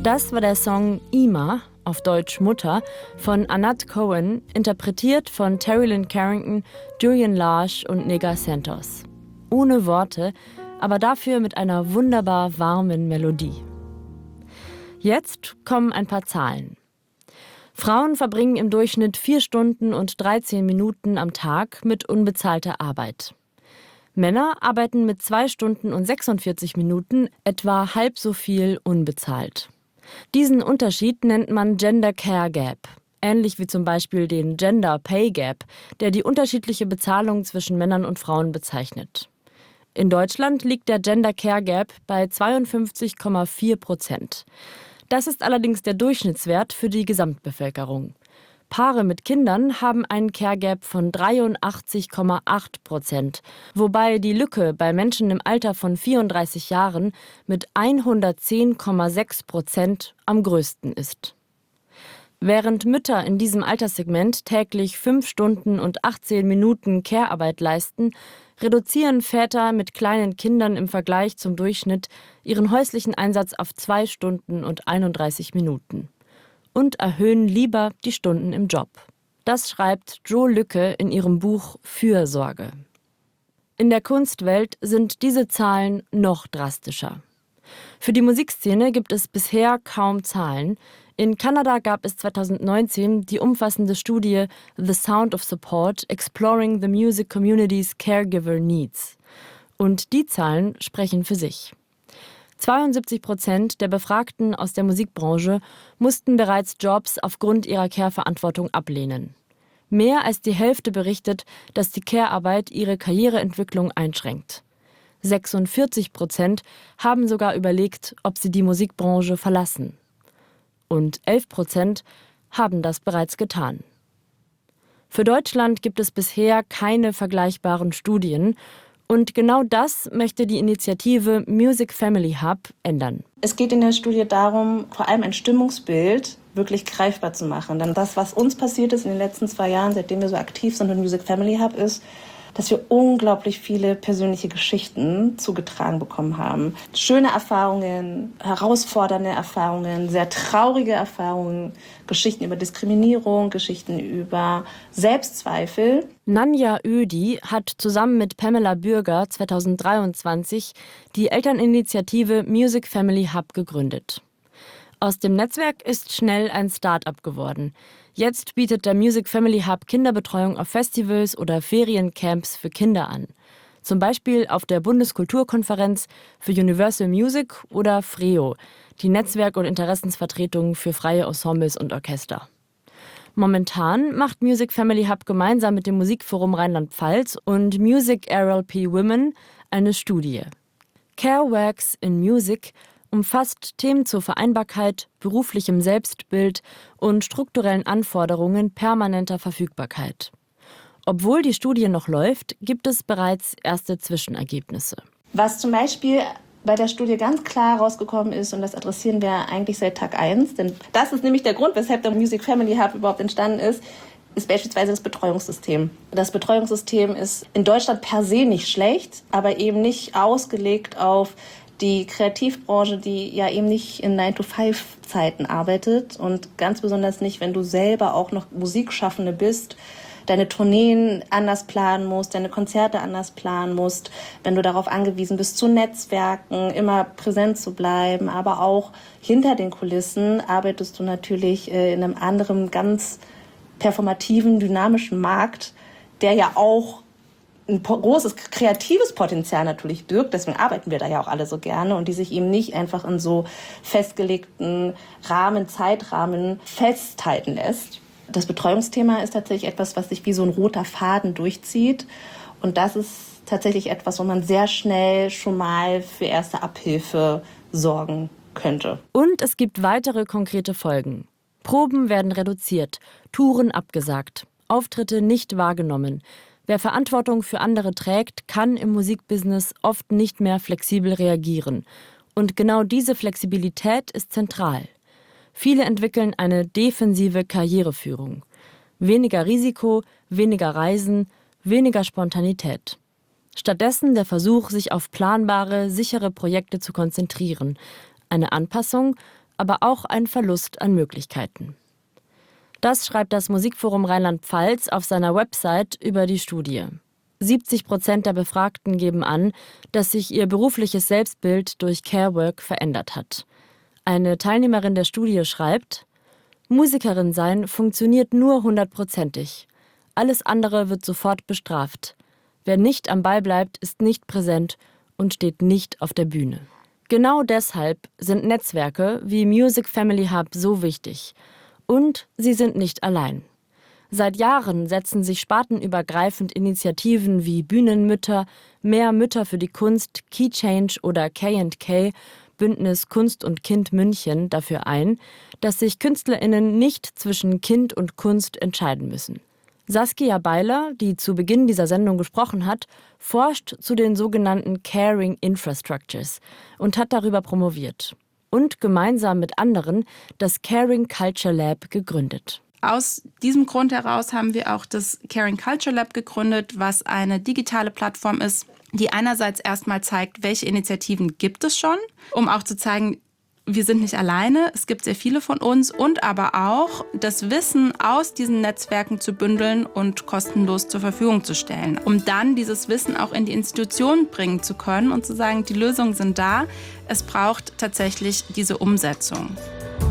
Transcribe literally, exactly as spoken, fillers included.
Das war der Song Ima, auf Deutsch Mutter, von Anat Cohen, interpretiert von Terry Lynn Carrington, Julian Larsch und Nega Santos. Ohne Worte, aber dafür mit einer wunderbar warmen Melodie. Jetzt kommen ein paar Zahlen. Frauen verbringen im Durchschnitt vier Stunden und dreizehn Minuten am Tag mit unbezahlter Arbeit. Männer arbeiten mit zwei Stunden und sechsundvierzig Minuten etwa halb so viel unbezahlt. Diesen Unterschied nennt man Gender Care Gap, ähnlich wie zum Beispiel den Gender Pay Gap, der die unterschiedliche Bezahlung zwischen Männern und Frauen bezeichnet. In Deutschland liegt der Gender Care Gap bei zweiundfünfzig Komma vier Prozent. Das ist allerdings der Durchschnittswert für die Gesamtbevölkerung. Paare mit Kindern haben einen Care Gap von dreiundachtzig Komma acht Prozent, wobei die Lücke bei Menschen im Alter von vierunddreißig Jahren mit hundertzehn Komma sechs Prozent am größten ist. Während Mütter in diesem Alterssegment täglich fünf Stunden und achtzehn Minuten Care-Arbeit leisten, reduzieren Väter mit kleinen Kindern im Vergleich zum Durchschnitt ihren häuslichen Einsatz auf zwei Stunden und einunddreißig Minuten. Und erhöhen lieber die Stunden im Job. Das schreibt Jo Lücke in ihrem Buch Fürsorge. In der Kunstwelt sind diese Zahlen noch drastischer. Für die Musikszene gibt es bisher kaum Zahlen. In Kanada gab es zweitausendneunzehn die umfassende Studie The Sound of Support – Exploring the Music Community's Caregiver Needs. Und die Zahlen sprechen für sich. zweiundsiebzig Prozent der Befragten aus der Musikbranche mussten bereits Jobs aufgrund ihrer Care-Verantwortung ablehnen. Mehr als die Hälfte berichtet, dass die Care-Arbeit ihre Karriereentwicklung einschränkt. sechsundvierzig Prozent haben sogar überlegt, ob sie die Musikbranche verlassen. Und elf Prozent haben das bereits getan. Für Deutschland gibt es bisher keine vergleichbaren Studien. Und genau das möchte die Initiative Music Family Hub ändern. Es geht in der Studie darum, vor allem ein Stimmungsbild wirklich greifbar zu machen. Denn das, was uns passiert ist in den letzten zwei Jahren, seitdem wir so aktiv sind und Music Family Hub ist, dass wir unglaublich viele persönliche Geschichten zugetragen bekommen haben. Schöne Erfahrungen, herausfordernde Erfahrungen, sehr traurige Erfahrungen, Geschichten über Diskriminierung, Geschichten über Selbstzweifel. Nanja Ödi hat zusammen mit Pamela Bürger zweitausenddreiundzwanzig die Elterninitiative Music Family Hub gegründet. Aus dem Netzwerk ist schnell ein Start-up geworden. Jetzt bietet der Music Family Hub Kinderbetreuung auf Festivals oder Feriencamps für Kinder an. Zum Beispiel auf der Bundeskulturkonferenz für Universal Music oder F R E O, die Netzwerk- und Interessensvertretung für freie Ensembles und Orchester. Momentan macht Music Family Hub gemeinsam mit dem Musikforum Rheinland-Pfalz und Music R L P Women eine Studie. Care Works in Music umfasst Themen zur Vereinbarkeit, beruflichem Selbstbild und strukturellen Anforderungen permanenter Verfügbarkeit. Obwohl die Studie noch läuft, gibt es bereits erste Zwischenergebnisse. Was zum Beispiel bei der Studie ganz klar rausgekommen ist, und das adressieren wir eigentlich seit Tag eins, denn das ist nämlich der Grund, weshalb der Music Family Hub überhaupt entstanden ist, ist beispielsweise das Betreuungssystem. Das Betreuungssystem ist in Deutschland per se nicht schlecht, aber eben nicht ausgelegt auf die Kreativbranche, die ja eben nicht in nine to five Zeiten arbeitet und ganz besonders nicht, wenn du selber auch noch Musikschaffende bist, deine Tourneen anders planen musst, deine Konzerte anders planen musst, wenn du darauf angewiesen bist, zu Netzwerken, immer präsent zu bleiben, aber auch hinter den Kulissen arbeitest du natürlich in einem anderen, ganz performativen, dynamischen Markt, der ja auch ein großes kreatives Potenzial natürlich birgt, deswegen arbeiten wir da ja auch alle so gerne und die sich eben nicht einfach in so festgelegten Rahmen, Zeitrahmen festhalten lässt. Das Betreuungsthema ist tatsächlich etwas, was sich wie so ein roter Faden durchzieht und das ist tatsächlich etwas, wo man sehr schnell schon mal für erste Abhilfe sorgen könnte. Und es gibt weitere konkrete Folgen. Proben werden reduziert, Touren abgesagt, Auftritte nicht wahrgenommen. Wer Verantwortung für andere trägt, kann im Musikbusiness oft nicht mehr flexibel reagieren. Und genau diese Flexibilität ist zentral. Viele entwickeln eine defensive Karriereführung. Weniger Risiko, weniger Reisen, weniger Spontanität. Stattdessen der Versuch, sich auf planbare, sichere Projekte zu konzentrieren. Eine Anpassung, aber auch ein Verlust an Möglichkeiten. Das schreibt das Musikforum Rheinland-Pfalz auf seiner Website über die Studie. siebzig Prozent der Befragten geben an, dass sich ihr berufliches Selbstbild durch Care-Work verändert hat. Eine Teilnehmerin der Studie schreibt: Musikerin sein funktioniert nur hundertprozentig. Alles andere wird sofort bestraft. Wer nicht am Ball bleibt, ist nicht präsent und steht nicht auf der Bühne. Genau deshalb sind Netzwerke wie Music Family Hub so wichtig. Und sie sind nicht allein. Seit Jahren setzen sich spartenübergreifend Initiativen wie Bühnenmütter, Mehr Mütter für die Kunst, Key Change oder K and K, Bündnis Kunst und Kind München, dafür ein, dass sich KünstlerInnen nicht zwischen Kind und Kunst entscheiden müssen. Saskia Beiler, die zu Beginn dieser Sendung gesprochen hat, forscht zu den sogenannten Caring Infrastructures und hat darüber promoviert. Und gemeinsam mit anderen das Caring Culture Lab gegründet. Aus diesem Grund heraus haben wir auch das Caring Culture Lab gegründet, was eine digitale Plattform ist, die einerseits erstmal zeigt, welche Initiativen gibt es schon, um auch zu zeigen, wir sind nicht alleine, es gibt sehr viele von uns, und aber auch das Wissen aus diesen Netzwerken zu bündeln und kostenlos zur Verfügung zu stellen, um dann dieses Wissen auch in die Institutionen bringen zu können und zu sagen, die Lösungen sind da, es braucht tatsächlich diese Umsetzung.